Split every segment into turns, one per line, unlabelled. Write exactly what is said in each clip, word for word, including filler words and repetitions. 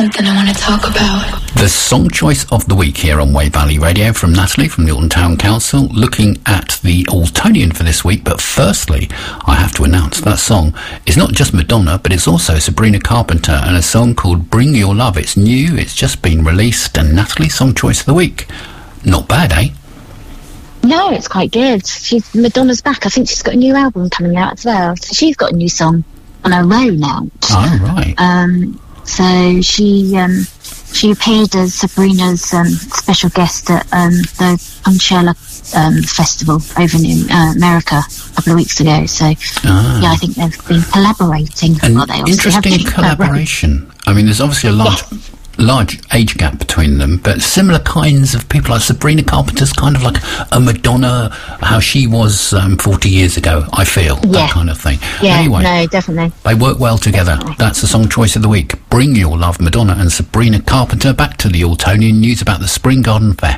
something I want to talk about.
The song choice of the week here on Wave Valley Radio from Natalie from the Alton Town Council, looking at the Altonian for this week. But firstly, I have to announce that song is not just Madonna, but it's also Sabrina Carpenter and a song called Bring Your Love. It's new, it's just been released, and Natalie's song choice of the week. Not bad, eh?
No, it's quite good. She's Madonna's back. I think she's got a new album coming out as well. So she's got a new song on her own out.
Oh, right.
Um, so she um, she appeared as Sabrina's um, special guest at um, the Coachella um, festival over in uh, America a couple of weeks ago. So, ah. yeah, I think they've been collaborating.
An
well, they
interesting collaboration. I mean, there's obviously a large...
Yes.
large age gap between them, but similar kinds of people. Like Sabrina Carpenter's kind of like a Madonna, how she was um, forty years ago, I feel,
yeah.
that kind of thing.
Yeah,
anyway,
no, definitely.
They work well together. Definitely. That's the song choice of the week. Bring Your Love, Madonna and Sabrina Carpenter. Back to the Altonian news about the Spring Garden Fair.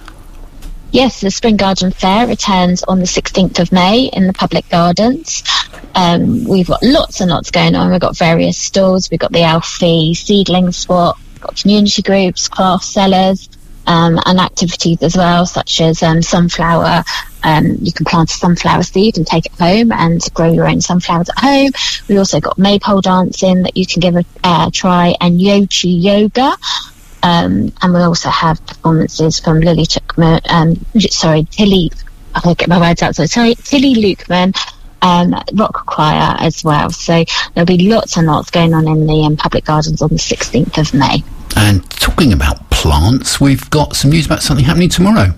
Yes, the Spring Garden Fair returns on the sixteenth of May in the public gardens. Um, we've got lots and lots going on. We've got various stalls. We've got the Alfie seedling spot, got community groups, craft sellers, um, and activities as well, such as um, sunflower. Um, you can plant a sunflower seed and take it home and grow your own sunflowers at home. We also got maypole dancing that you can give a uh, try, and Yochi yoga. Um, and we also have performances from Lily Tuckman, um, sorry, Tilly, I'll get my words out, so sorry, Tilly Lukeman, um, rock choir as well. So there'll be lots and lots going on in the um, public gardens on the sixteenth of May.
And talking about plants, we've got some news about something happening tomorrow.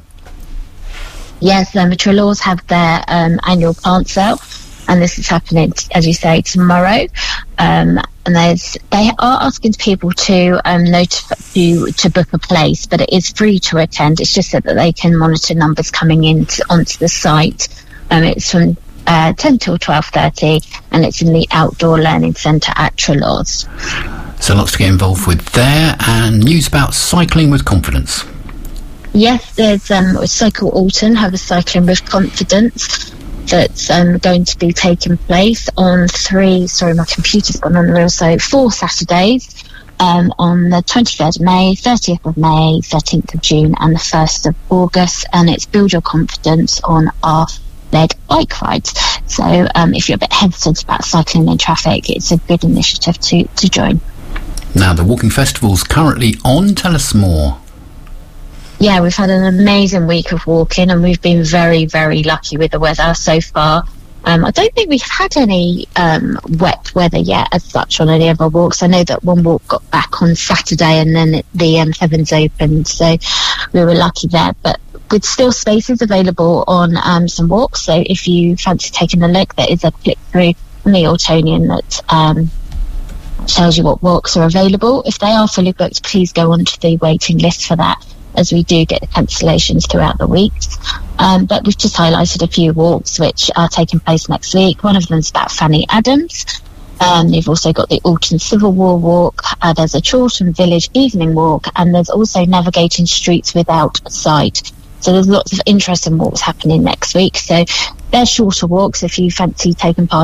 Yes, um, the Trelaws have their um, annual plant sale, and this is happening, as you say, tomorrow. Um, and there's, they are asking people to um, notify to, to book a place, but it is free to attend. It's just so that they can monitor numbers coming in to, onto the site. Um, it's from uh, ten till twelve thirty, and it's in the Outdoor Learning Centre at Trelaws.
So lots to get involved with there, and news about cycling with confidence.
Yes, there's um, Cycle Alton have a Cycling with Confidence that's um, going to be taking place on three, sorry, my computer's gone on the reel, so four Saturdays, um, on the twenty-third of May, thirtieth of May, thirteenth of June, and the first of August, and it's Build Your Confidence on R-led bike rides. So um, if you're a bit hesitant about cycling in traffic, it's a good initiative to, to join.
Now, the Walking Festival's currently on. Tell us more.
Yeah, we've had an amazing week of walking, and we've been very, very lucky with the weather so far. Um, I don't think we've had any um, wet weather yet as such on any of our walks. I know that one walk got back on Saturday, and then it, the um, heavens opened, so we were lucky there. But with still spaces available on um, some walks, so if you fancy taking a look, there is a click through on the Altonian that um, tells you what walks are available. If they are fully booked, please go onto the waiting list for that, as we do get cancellations throughout the weeks. Um, but we've just highlighted a few walks which are taking place next week. One of them is about Fanny Adams. Um, you've also got the Alton Civil War Walk. Uh, there's a Chorlton Village Evening Walk, and there's also Navigating Streets Without Sight. So there's lots of interesting walks happening next week. So they're shorter walks if you fancy taking part